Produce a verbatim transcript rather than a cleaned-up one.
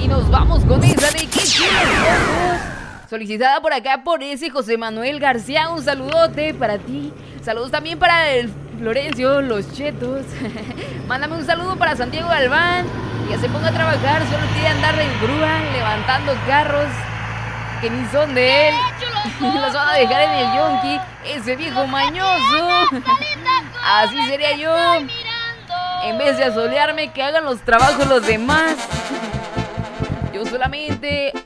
Y nos vamos con esa de qué chulos ojos. Solicitada por acá por ese José Manuel García. Un saludote para ti. Saludos también para el Florencio, los chetos. Mándame un saludo para Santiago Galván. Que ya se ponga a trabajar. Solo quiere andar en grúa levantando carros que ni son de él. Los van a dejar en el yonki. Ese viejo mañoso. Así sería yo. En vez de asolearme, que hagan los trabajos los demás. Yo solamente